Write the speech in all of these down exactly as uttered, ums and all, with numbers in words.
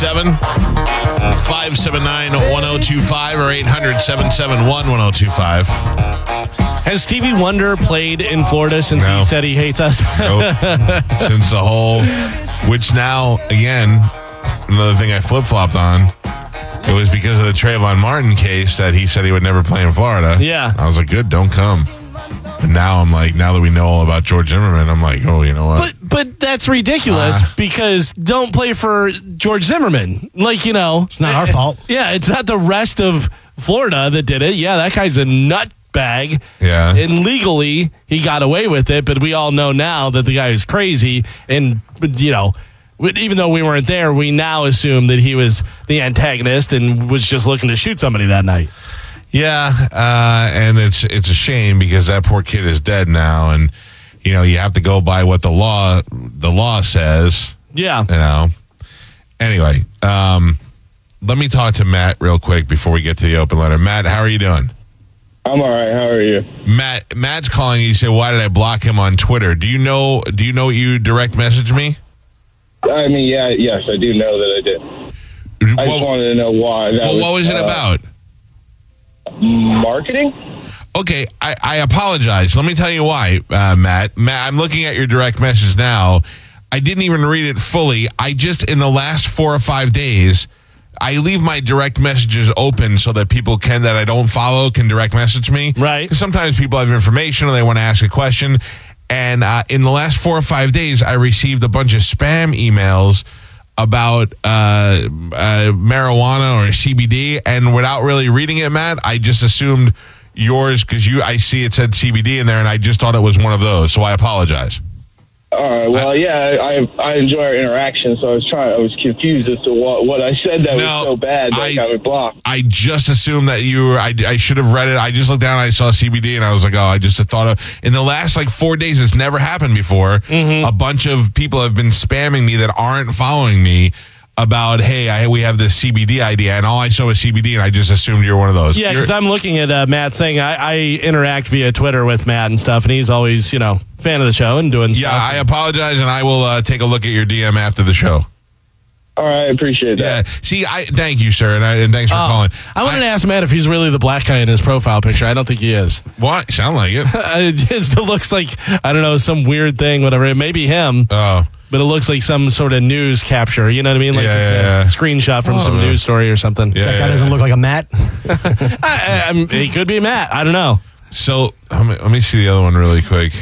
seven five seven nine one oh two five or eight hundred seven seven one one oh two five. Has Stevie Wonder played in Florida since No. he said he hates us? Nope. Since the whole, which now, again, another thing I flip-flopped on, it was because of the Trayvon Martin case that he said he would never play in Florida. Yeah. I was like, good, don't come. But now I'm like, now that we know all about George Zimmerman, I'm like, oh, you know what? But but that's ridiculous Uh, because don't play for George Zimmerman. Like, you know. It's not our fault. Yeah, it's not the rest of Florida that did it. Yeah, that guy's a nut bag. Yeah. And legally, he got away with it, but we all know now that the guy is crazy. And, you know, even though we weren't there, we now assume that he was the antagonist and was just looking to shoot somebody that night. Yeah, uh, and it's it's a shame because that poor kid is dead now, and you know you have to go by what the law the law says. Yeah. You know. Anyway, um, let me talk to Matt real quick before we get to the open letter. Matt, how are you doing? I'm all right. How are you? Matt, Matt's calling. He said, "Why did I block him on Twitter?" Do you know? Do you know you direct messaged me? I mean, yeah, yes, I do know that I did. I just wanted to know why. That well, was, what was it uh, about? Marketing? Okay, I, I apologize. Let me tell you why, uh, Matt. Matt, I'm looking at your direct message now. I didn't even read it fully. I just, in the last four or five days, I leave my direct messages open so that people can, that I don't follow, can direct message me. Right. 'Cause sometimes people have information or they want to ask a question. And uh, in the last four or five days, I received a bunch of spam emails about uh, uh, marijuana or C B D, and without really reading it, Matt, I just assumed yours because you. I see it said C B D in there, and I just thought it was one of those. So I apologize. All right. Well, yeah, I I enjoy our interaction, so I was trying. I was confused as to what, what I said that No, was so bad that I, I- got it blocked. I just assumed that you were. I, I should have read it. I just looked down and I saw C B D, and I was like, oh, I just had thought of. In the last like four days, it's never happened before. Mm-hmm. A bunch of people have been spamming me that aren't following me about, hey, I, we have this C B D idea, and all I saw was C B D, and I just assumed you were one of those. Yeah, You're- because I'm looking at uh, Matt's thing. I, I interact via Twitter with Matt and stuff, and he's always, you know, fan of the show and doing Yeah, stuff. I apologize, and I will uh, take a look at your D M after the show. All right, I appreciate Yeah, that. see, I thank you, sir, and, I, and thanks for Oh, calling. I wanted to ask Matt if he's really the black guy in his profile picture. I don't think he is. What? Sound like it? It just looks like, I don't know, some weird thing, whatever. It may be him, Oh, but it looks like some sort of news capture. You know what I mean? Like Yeah, it's yeah, a yeah. screenshot from Oh, some yeah. news story or something. yeah. That guy yeah. doesn't look like a Matt. I, I, I'm, it could be Matt. I don't know. So let me, let me see the other one really quick.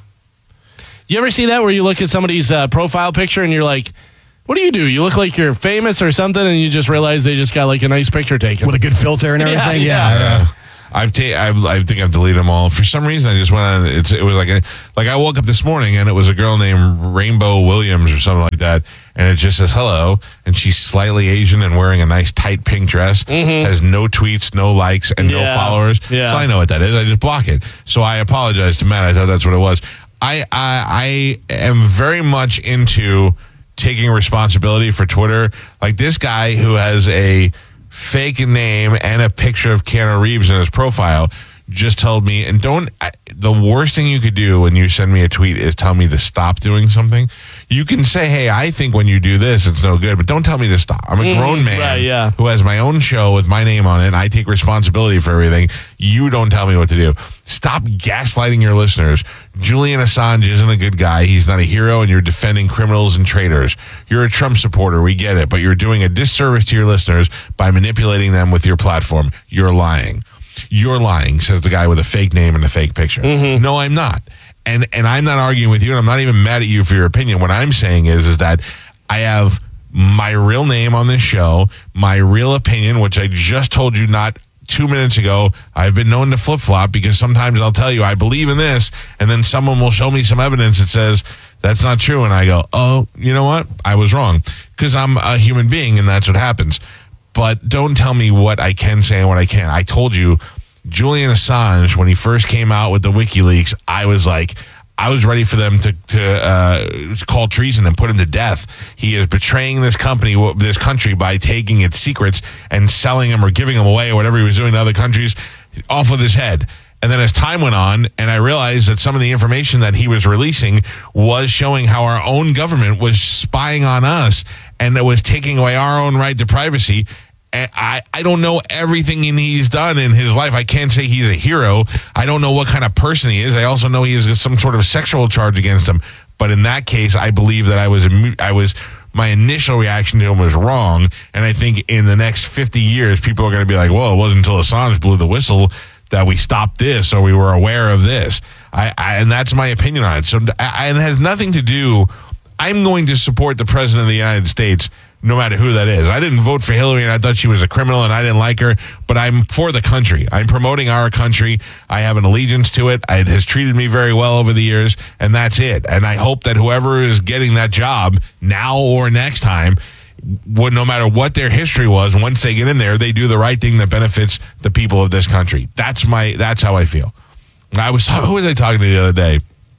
You ever see that where you look at somebody's uh, profile picture and you're like, what do you do? You look like you're famous or something, and you just realize they just got like a nice picture taken. With a good filter and Yeah, everything. yeah. Yeah. I've ta- I've, I think I've deleted them all. For some reason, I just went on. It's, it was like a, like I woke up this morning and it was a girl named Rainbow Williams or something like that, and it just says hello, and she's slightly Asian and wearing a nice tight pink dress. Has no tweets, no likes, and no Yeah. followers. Yeah. So I know what that is. I just block it. So I apologize to Matt. I thought that's what it was. I I, I am very much into taking responsibility for Twitter. Like this guy who has a fake name and a picture of Keanu Reeves in his profile just told me, and don't, I, the worst thing you could do when you send me a tweet is tell me to stop doing something. You can say, hey, I think when you do this, it's no good, but don't tell me to stop. I'm a Mhm, grown man right, yeah. who has my own show with my name on it, and I take responsibility for everything. You don't tell me what to do. Stop gaslighting your listeners. Julian Assange isn't a good guy. He's not a hero, and you're defending criminals and traitors. You're a Trump supporter. We get it, but you're doing a disservice to your listeners by manipulating them with your platform. You're lying. You're lying, says the guy with a fake name and a fake picture. No, I'm not. And and I'm not arguing with you, and I'm not even mad at you for your opinion. What I'm saying is, is that I have my real name on this show, my real opinion, which I just told you not two minutes ago. I've been known to flip-flop because sometimes I'll tell you I believe in this, and then someone will show me some evidence that says that's not true, and I go, oh, you know what? I was wrong, because I'm a human being, and that's what happens. But don't tell me what I can say and what I can't. I told you, Julian Assange, when he first came out with the WikiLeaks, I was like, I was ready for them to, to uh, call treason and put him to death. He is betraying this company, this country, by taking its secrets and selling them or giving them away or whatever he was doing to other countries off with his head. And then as time went on, and I realized that some of the information that he was releasing was showing how our own government was spying on us, and it was taking away our own right to privacy. And I, I don't know everything he's done in his life. I can't say he's a hero. I don't know what kind of person he is. I also know he has some sort of sexual charge against him. But in that case, I believe that I was I was my initial reaction to him was wrong. And I think in the next fifty years, people are going to be like, well, it wasn't until Assange blew the whistle that we stopped this or we were aware of this. I, I and that's my opinion on it. So I, and it has nothing to do. I'm going to support the president of the United States no matter who that is. I didn't vote for Hillary, and I thought she was a criminal, and I didn't like her, but I'm for the country. I'm promoting our country. I have an allegiance to it. It has treated me very well over the years, and that's it. And I hope that whoever is getting that job now or next time, would, no matter what their history was, once they get in there, they do the right thing that benefits the people of this country. That's my. That's how I feel. I was who was I talking to the other day?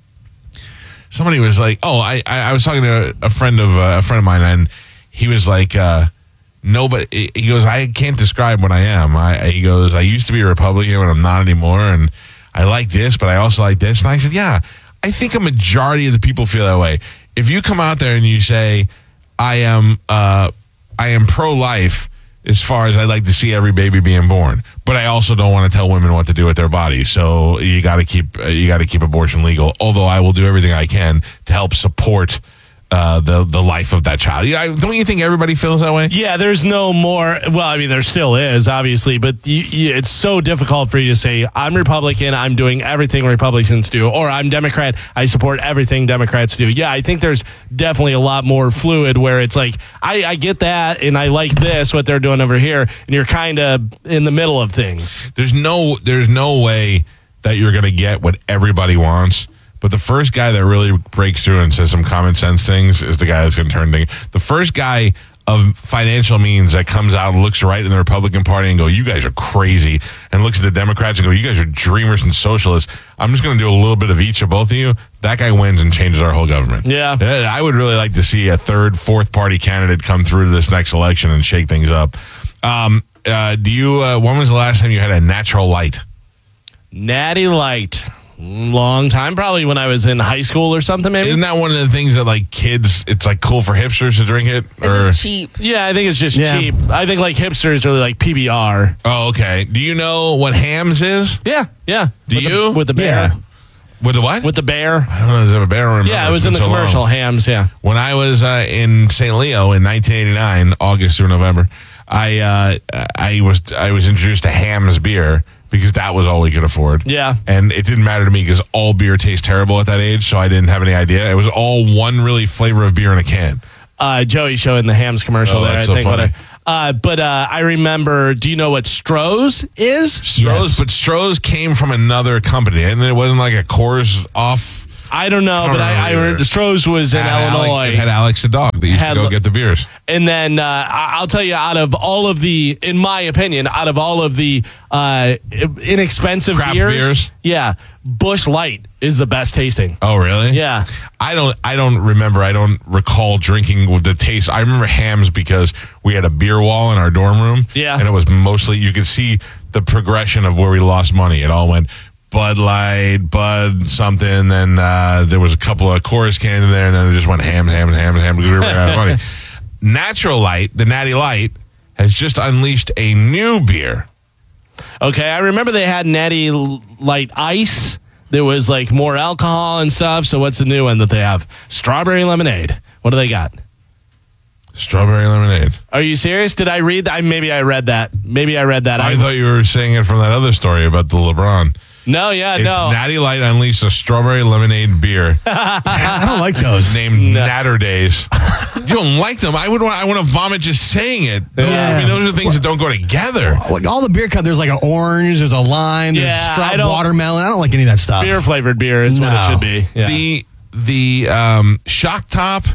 Somebody was like, "Oh, I I was talking to a friend of uh, a friend of mine, and he was like, uh, nobody." He goes, "I can't describe what I am." I, he goes, "I used to be a Republican, but I'm not anymore, and I like this, but I also like this." And I said, "Yeah, I think a majority of the people feel that way. If you come out there and you say, I am uh, I am pro-life as far as I like to see every baby being born, but I also don't want to tell women what to do with their bodies. So you got to keep uh, you got to keep abortion legal. Although I will do everything I can to help support uh, the the life of that child." Yeah, don't you think everybody feels that way? Yeah, there's no more. Well, I mean, there still is, obviously, but you, you, it's so difficult for you to say, I'm Republican, I'm doing everything Republicans do, or I'm Democrat, I support everything Democrats do. Yeah, I think there's definitely a lot more fluid where it's like, I, I get that, and I like this, what they're doing over here, and you're kind of in the middle of things. There's no, there's no way that you're going to get what everybody wants. But the first guy that really breaks through and says some common sense things is the guy that's going to turn things. The first guy of financial means that comes out and looks right in the Republican Party and go, "You guys are crazy," and looks at the Democrats and go, "You guys are dreamers and socialists. I'm just going to do a little bit of each of both of you." That guy wins and changes our whole government. Yeah. I would really like to see a third, fourth party candidate come through to this next election and shake things up. Um, uh, do you? Uh, when was the last time you had a natural light? Natty Light. Long time, probably when I was in high school or something, maybe. Isn't that one of the things that, like, kids, it's like cool for hipsters to drink it? It's just cheap. Yeah, I think it's just Yeah. cheap. I think like hipsters are like P B R. Oh, okay. Do you know what Hams is? Yeah, yeah. Do with you? The, with the bear. Yeah. With the what? With the bear. I don't know. Is it a bear or a Yeah, it was in the commercial, Hams, yeah. When I was uh, in Saint Leo in nineteen eighty-nine, August through November, I uh, I was I was introduced to Hams beer because that was all we could afford. Yeah. And it didn't matter to me because all beer tastes terrible at that age, so I didn't have any idea. It was all one really flavor of beer in a can. Uh, Joey showing the Hams commercial Oh, there, I that's so think. funny. What I, uh, but uh, I remember, do you know what Stroh's is? Stroh's, Yes. but Stroh's came from another company, and it wasn't like a Coors off. I don't know, I don't but I, I remember remember either. Stroh's was in It had Illinois. Alex, it had Alex the dog that used Had to go lo- get the beers. And then uh, I- I'll tell you, out of all of the, in my opinion, out of all of the uh, inexpensive Craft beers, beers? yeah, Busch Light is the best tasting. Oh, really? Yeah. I don't. I don't remember. I don't recall drinking with the taste. I remember Hams because we had a beer wall in our dorm room. Yeah. and it was mostly you could see the progression of where we lost money. It all went Bud Light, Bud something. Then uh, there was a couple of Coors cans in there, and then it just went Hams, Hams, Hams, Hams. We were running out of money. Natural Light, the Natty Light, has just unleashed a new beer. Okay, I remember they had Natty Light Ice. There was like more alcohol and stuff. So what's the new one that they have? Strawberry lemonade. What do they got? Strawberry lemonade. Are you serious? Did I read that? Maybe I read that. Maybe I read that. I thought you were saying it from that other story about the LeBron. No, yeah, It's no. Natty Light unleashed a strawberry lemonade beer I don't like those. named Natter Days. You don't like them? I would want. I want to vomit just saying it. Those- Yeah. I mean, those are things that don't go together. Like all the beer cut, there's like an orange, there's a lime, there's Yeah, I strap don't- watermelon. I don't like any of that stuff. Beer flavored beer is what it No. should be. Yeah. The the um, shock top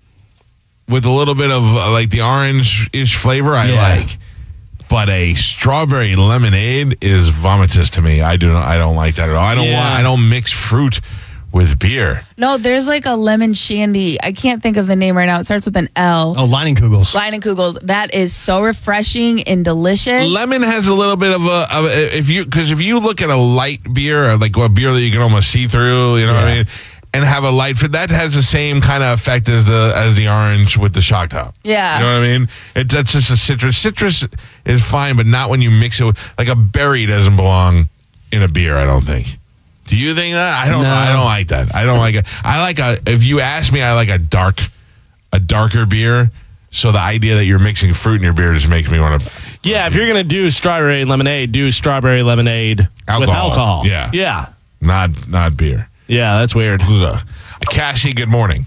with a little bit of uh, like the orange-ish flavor, I Yeah. like. But a strawberry lemonade is vomitous to me. I do not. I don't like that at all. I don't Yeah. want. I don't mix fruit with beer. No, there's like a lemon shandy. I can't think of the name right now. It starts with an L. Oh, Leinenkugels. Leinenkugels. That is so refreshing and delicious. Lemon has a little bit of a, of a if you because if you look at a light beer, or like a beer that you can almost see through, you know what I mean, and have a light fit, that has the same kind of effect as the as the orange with the shock top. Yeah. You know what I mean? It's that's just a citrus. Citrus is fine, but not when you mix it with like a berry doesn't belong in a beer, I don't think. Do you think that? I don't No. I don't like that. I don't like it. I like a if you ask me, I like a dark a darker beer. So the idea that you're mixing fruit in your beer just makes me want to Yeah, if you're going to do strawberry lemonade, do strawberry lemonade with Alcohol. alcohol. Yeah. Yeah. not not beer. Yeah, that's weird. Ugh. Cassie, good morning.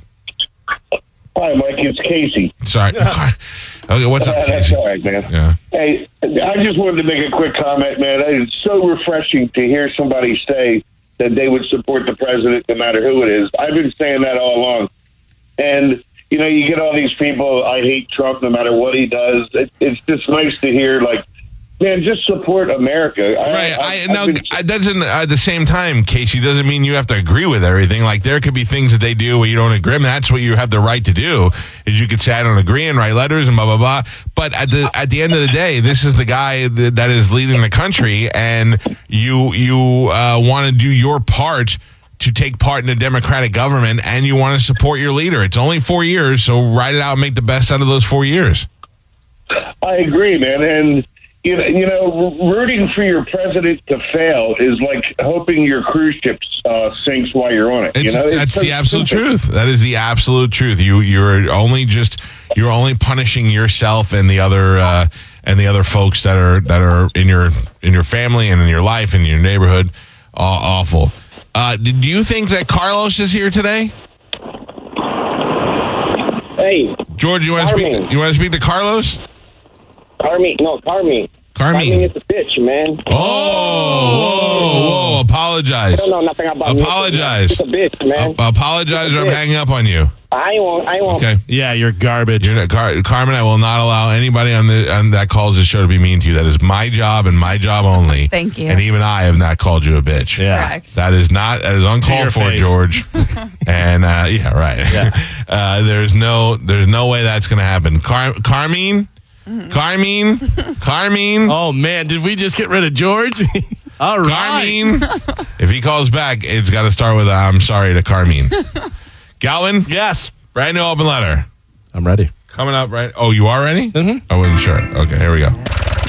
Hi, Mike. It's Casey. Sorry. Okay, what's up, Uh, that's Casey? all right, man. Yeah. Hey, I just wanted to make a quick comment, man. It's so refreshing to hear somebody say that they would support the president no matter who it is. I've been saying that all along. And, you know, you get all these people, I hate Trump no matter what he does. It, it's just nice to hear, like, man, just support America. I, Right. I, I, now, been, I- doesn't at the same time, Casey, doesn't mean you have to agree with everything. Like there could be things that they do where you don't agree. And that's what you have the right to do. Is you could say I don't agree and write letters and blah blah blah. But at the at the end of the day, this is the guy that, that is leading the country, and you you uh, want to do your part to take part in a democratic government, and you want to support your leader. It's only four years, so write it out and make the best out of those four years. I agree, man. And, you know, you know, rooting for your president to fail is like hoping your cruise ship uh, sinks while you're on it. It's, you know? that's so the absolute stupid. truth. That is the absolute truth. You you're only just you're only punishing yourself and the other uh, and the other folks that are that are in your in your family and in your life and your neighborhood. Aw- awful. Uh, do you think that Carlos is here today? Hey, George, you want to speak? Carmen. You want to speak to Carlos? Carmi, no, Carmi. Carmi. Carmi is a bitch, man. Oh, whoa, whoa! Apologize. I don't know nothing about Apologize. She's a bitch, man. A- apologize, or I'm bitch. hanging up on you. I won't. I won't. Okay. Yeah, you're garbage. You're not, Car- Carmen, I will not allow anybody on the on that calls this show to be mean to you. That is my job and my job only. Thank you. And even I have not called you a bitch. Yeah. Correct. That is not that is To uncalled your for, face. George. and uh, yeah, right. Yeah. uh, there's no there's no way that's going to happen. Car- Carmine, Carmine, Carmine, Oh, man, did we just get rid of George? All right. Carmine. If he calls back, it's got to start with a, I'm sorry to Carmine. Galvin, Yes. brand new open letter. I'm ready. Coming up, right? Oh, you are ready? Mhm. I wasn't sure. Okay, here we go.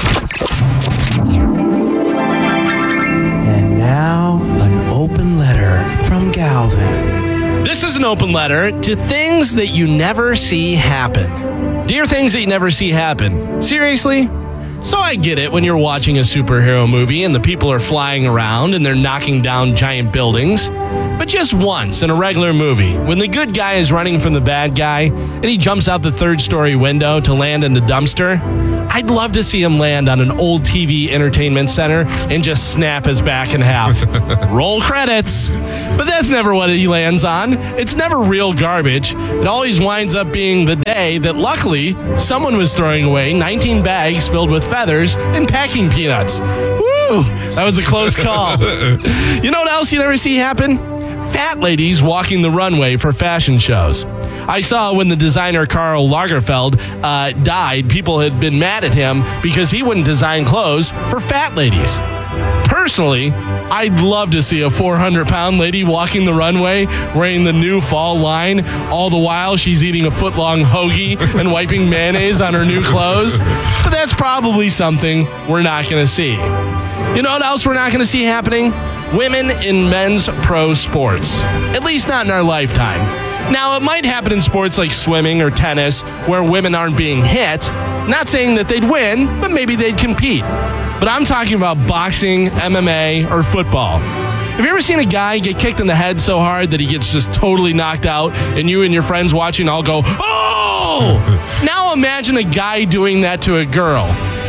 And now, an open letter from Galvin. This is an open letter to things that you never see happen. Dear things that you never see happen. Seriously? So I get it when you're watching a superhero movie and the people are flying around and they're knocking down giant buildings. But just once in a regular movie, when the good guy is running from the bad guy and he jumps out the third story window to land in the dumpster, I'd love to see him land on an old T V entertainment center and just snap his back in half. Roll credits. But that's never what he lands on. It's never real garbage. It always winds up being the day that luckily someone was throwing away nineteen bags filled with feathers and packing peanuts. Woo! That was a close call. You know what else you never see happen? Fat ladies walking the runway for fashion shows. I saw when the designer Karl Lagerfeld uh, died, people had been mad at him because he wouldn't design clothes for fat ladies. Personally, I'd love to see a four hundred pound lady walking the runway wearing the new fall line, all the while she's eating a foot-long hoagie and wiping mayonnaise on her new clothes. But that's probably something we're not going to see. You know what else we're not going to see happening? Women in men's pro sports. At least not in our lifetime. Now, it might happen in sports like swimming or tennis where women aren't being hit. Not saying that they'd win, but maybe they'd compete. But I'm talking about boxing, M M A, or football. Have you ever seen a guy get kicked in the head so hard that he gets just totally knocked out and you and your friends watching all go, oh! Now imagine a guy doing that to a girl.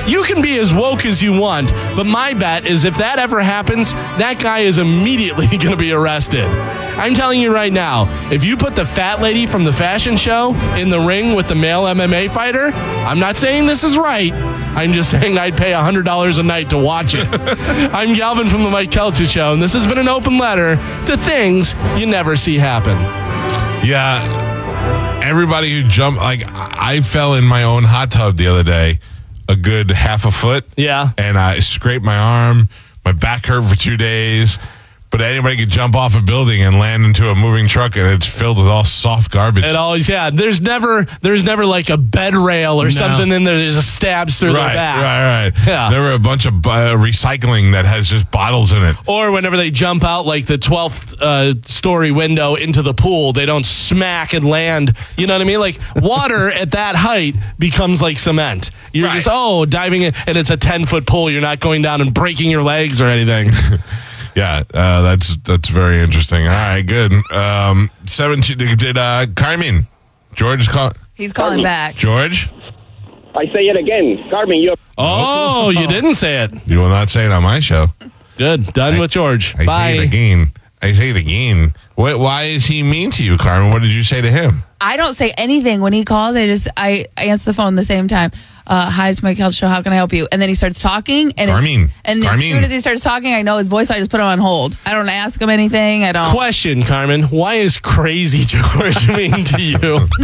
You can be as woke as you want, but my bet is if that ever happens, that guy is immediately going to be arrested. I'm telling you right now, if you put the fat lady from the fashion show in the ring with the male M M A fighter, I'm not saying this is right. I'm just saying I'd pay one hundred dollars a night to watch it. I'm Galvin from the Mike Kelty Show, and this has been an open letter to things you never see happen. Yeah, everybody who jumped, like I fell in my own hot tub the other day, a good half a foot. Yeah. And I scraped my arm. My back hurt for two days. But anybody could jump off a building and land into a moving truck, and it's filled with all soft garbage. It always, yeah. There's never, there's never like a bed rail or No. something in there that just stabs through right, their back. right, right. Yeah. There were a bunch of uh, recycling that has just bottles in it. Or whenever they jump out like the twelfth uh, story window into the pool, they don't smack and land. You know what I mean? Like water at that height becomes like cement. You're Right. just, oh, diving in, and it's a ten foot pool. You're not going down and breaking your legs or anything. Yeah, uh, that's that's very interesting. All right, good. Um, seventeen. Did uh, Carmen George call? He's calling back. George, I say it again. Carmen, you're... Oh, you didn't say it. you will not say it on my show. Good. Done with George. I Bye. say it again. I say it again. What? Why is he mean to you, Carmen? What did you say to him? I don't say anything when he calls. I just I, I answer the phone at the same time. Uh, Hi, it's Mike Kelty Show. How can I help you? And then he starts talking. And it's- Carmine. and as Carmine. soon as he starts talking, I know his voice. So I just put him on hold. I don't ask him anything. I don't. Question, Carmen. Why is crazy George mean to you?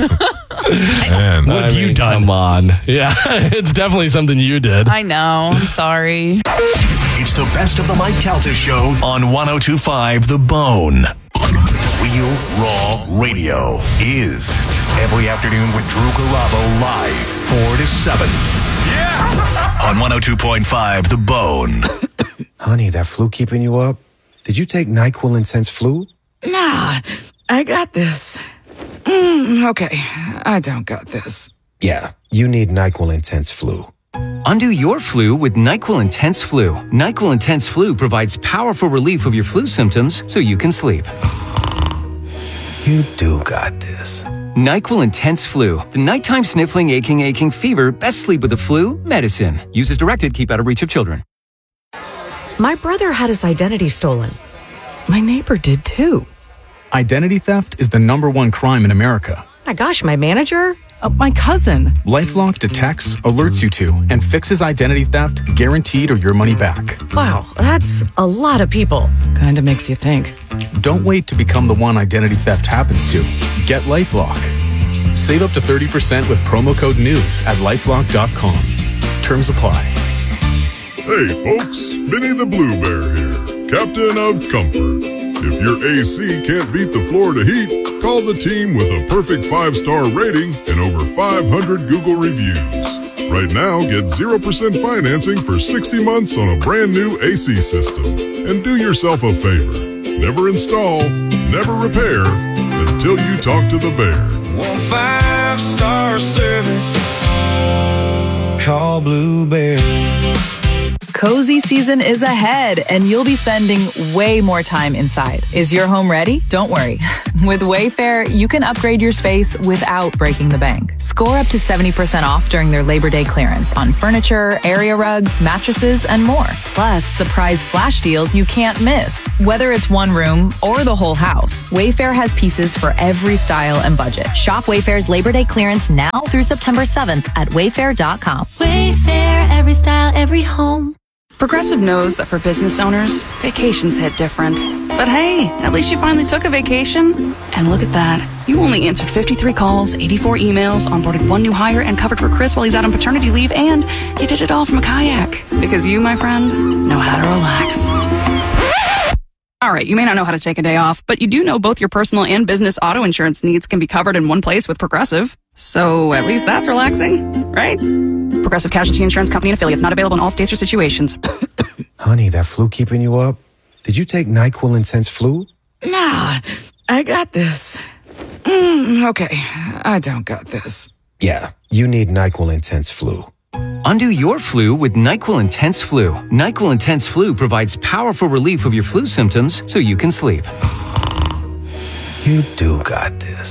Man, What have I you mean, done? Come on. Yeah, it's definitely something you did. I know. I'm sorry. It's the best of the Mike Calta Show on one oh two point five The Bone. Real Raw Radio is every afternoon with Drew Garabo live four to seven. Yeah! On one oh two point five The Bone. Honey, that flu keeping you up? Did you take NyQuil Intense Flu? Nah, I got this. Mm, okay, I don't got this. Yeah, you need NyQuil Intense Flu. Undo your flu with NyQuil Intense Flu. NyQuil Intense Flu provides powerful relief of your flu symptoms so you can sleep. You do got this. NyQuil Intense Flu. The nighttime sniffling, aching, aching fever. Best sleep with the flu. Medicine. Use as directed. Keep out of reach of children. My brother had his identity stolen. My neighbor did too. Identity theft is the number one crime in America. My gosh, my manager? Uh, my cousin. LifeLock detects, alerts you to, and fixes identity theft guaranteed or your money back. Wow, that's a lot of people. Kinda makes you think. Don't wait to become the one identity theft happens to. Get LifeLock. Save up to thirty percent with promo code NEWS at lifelock dot com. Terms apply. Hey folks, Benny the Blue Bear here, Captain of Comfort. If your A C can't beat the Florida heat, call the team with a perfect five-star rating and over five hundred Google reviews. Right now, get zero percent financing for sixty months on a brand new A C system. And do yourself a favor. Never install, never repair, until you talk to the bear. Want five-star service? Call Blue Bear. Cozy season is ahead, and you'll be spending way more time inside. Is your home ready? Don't worry. With Wayfair, you can upgrade your space without breaking the bank. Score up to seventy percent off during their Labor Day clearance on furniture, area rugs, mattresses, and more. Plus, surprise flash deals you can't miss. Whether it's one room or the whole house, Wayfair has pieces for every style and budget. Shop Wayfair's Labor Day clearance now through September seventh at wayfair dot com. Wayfair, every style, every home. Progressive knows that for business owners, vacations hit different. But hey, at least you finally took a vacation. And look at that. You only answered fifty-three calls, eighty-four emails, onboarded one new hire, and covered for Chris while he's out on paternity leave, and you did it all from a kayak. Because you, my friend, know how to relax. All right, you may not know how to take a day off, but you do know both your personal and business auto insurance needs can be covered in one place with Progressive. So at least that's relaxing, right? Progressive Casualty Insurance Company and affiliates, not available in all states or situations. Honey, that flu keeping you up? Did you take NyQuil Intense Flu? Nah, I got this. Mm, okay, I don't got this. Yeah, you need NyQuil Intense Flu. Undo your flu with NyQuil Intense Flu. NyQuil Intense Flu provides powerful relief of your flu symptoms so you can sleep. You do got this.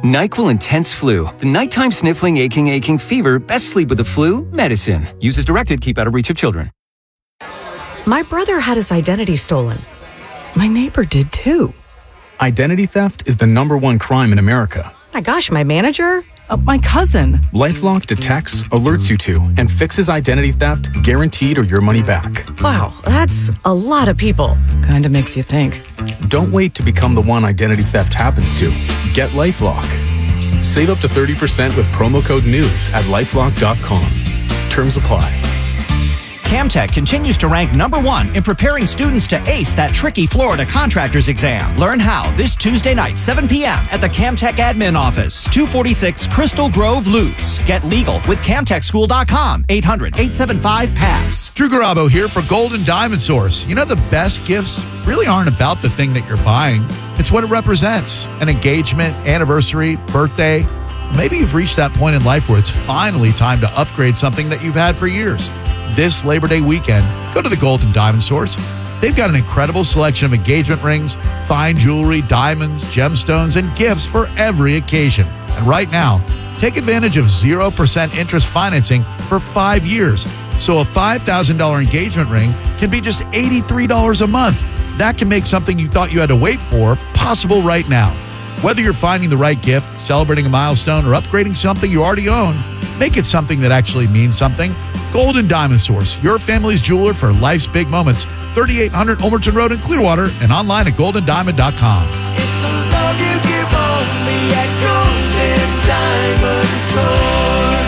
NyQuil Intense Flu. The nighttime sniffling, aching, aching fever. Best sleep with the flu. Medicine. Use as directed. Keep out of reach of children. My brother had his identity stolen. My neighbor did too. Identity theft is the number one crime in America. My gosh, my manager? Uh, my cousin. LifeLock detects, alerts you to, and fixes identity theft, guaranteed or your money back. Wow, that's a lot of people. Kinda makes you think. Don't wait to become the one identity theft happens to. Get LifeLock. Save up to thirty percent with promo code NEWS at lifelock dot com. Terms apply. Camtech continues to rank number one in preparing students to ace that tricky Florida contractor's exam. Learn how this Tuesday night, seven p.m. at the Camtech Admin Office, two forty-six Crystal Grove, Lutz. Get legal with camtech school dot com, eight hundred, eight seven five, PASS. Drew Garabo here for Golden Diamond Source. You know, the best gifts really aren't about the thing that you're buying. It's what it represents. An engagement, anniversary, birthday. Maybe you've reached that point in life where it's finally time to upgrade something that you've had for years. This Labor Day weekend, go to the Golden Diamond Source. They've got an incredible selection of engagement rings, fine jewelry, diamonds, gemstones, and gifts for every occasion. And right now, take advantage of zero percent interest financing for five years. So a five thousand dollars engagement ring can be just eighty-three dollars a month. That can make something you thought you had to wait for possible right now. Whether you're finding the right gift, celebrating a milestone, or upgrading something you already own, make it something that actually means something. Golden Diamond Source, your family's jeweler for life's big moments. thirty-eight hundred Ulmerton Road in Clearwater and online at golden diamond dot com. It's the love you give only at Golden Diamond Source.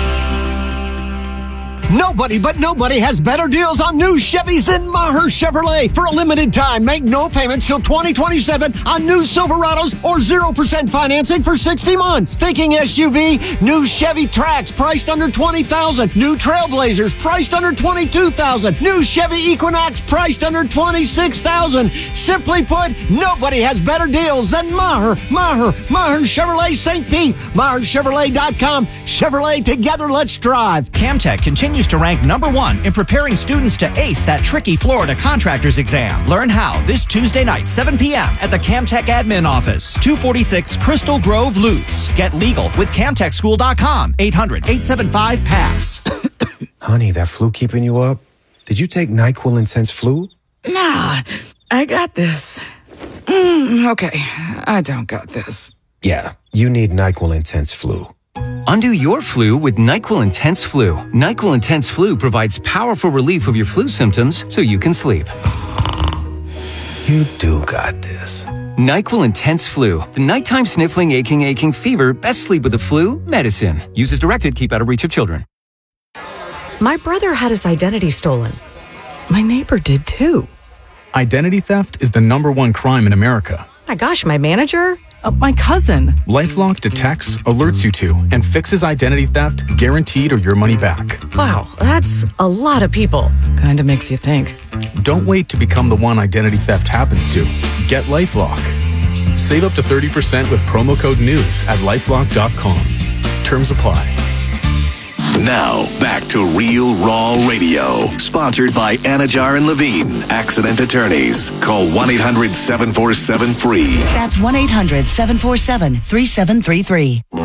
Nobody but nobody has better deals on new Chevys than Maher Chevrolet. For a limited time, make no payments till twenty twenty-seven on new Silverados or zero percent financing for sixty months. Thinking S U V? New Chevy Trax priced under twenty thousand dollars. New Trailblazers priced under twenty-two thousand dollars. New Chevy Equinox priced under twenty-six thousand dollars. Simply put, nobody has better deals than Maher. Maher. Maher Chevrolet Saint Pete. Maher Chevrolet dot com. Chevrolet, together, let's drive. Camtech continues to rank number one in preparing students to ace that tricky Florida contractor's exam. Learn how this Tuesday night, seven p.m. at the Camtech Admin Office, two forty-six Crystal Grove, Lutz. Get legal with camtech school dot com, eight hundred, eight seven five, PASS. Honey, that flu keeping you up? Did you take NyQuil Intense Flu? Nah, I got this. Mm, okay, I don't got this. Yeah, you need NyQuil Intense Flu. Undo your flu with NyQuil Intense Flu. NyQuil Intense Flu provides powerful relief of your flu symptoms so you can sleep. You do got this. NyQuil Intense Flu. The nighttime sniffling, aching, aching fever. Best sleep with the flu. Medicine. Use as directed. Keep out of reach of children. My brother had his identity stolen. My neighbor did too. Identity theft is the number one crime in America. My gosh, my manager? Uh, my cousin. LifeLock detects, alerts you to, and fixes identity theft, guaranteed or your money back. Wow, that's a lot of people. Kinda makes you think. Don't wait to become the one identity theft happens to. Get LifeLock. Save up to thirty percent with promo code NEWS at lifelock dot com. Terms apply. Now, back to Real Raw Radio. Sponsored by Anajar and Levine, Accident Attorneys. Call one eight hundred, seven four seven, F R E E. That's one eight hundred, seven four seven, three seven three three.